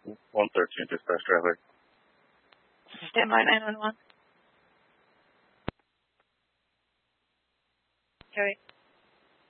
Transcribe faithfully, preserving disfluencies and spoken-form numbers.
one thirteen, dispatch traffic. Stand by nine one one. Joey.